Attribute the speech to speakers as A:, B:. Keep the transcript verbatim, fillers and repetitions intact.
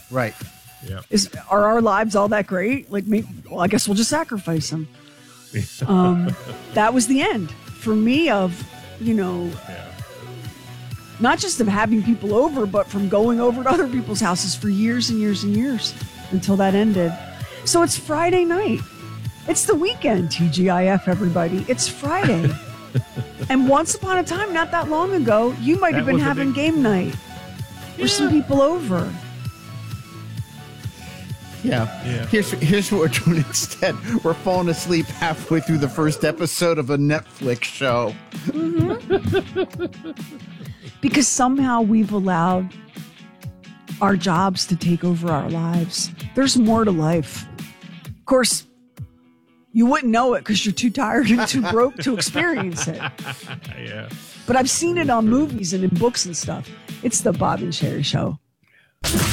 A: Right.
B: Yeah.
C: Is are our lives all that great? Like, maybe, well, I guess we'll just sacrifice them. Um, that was the end for me of, you know,
B: Yeah.
C: not just of having people over, but from going over to other people's houses for years and years and years until that ended. So it's Friday night. It's the weekend, T G I F, everybody. It's Friday. And once upon a time, not that long ago, you might have
B: That
C: been
B: was a
C: having
B: big-
C: game night with some people over.
A: Yeah.
B: Yeah.
A: Here's here's what we're doing instead. We're falling asleep halfway through the first episode of a Netflix show.
C: Because somehow we've allowed our jobs to take over our lives. There's more to life. Of course, you wouldn't know it because you're too tired and too broke to experience it.
B: Yeah.
C: But I've seen it on movies and in books and stuff. It's the Bob and Sherry Show.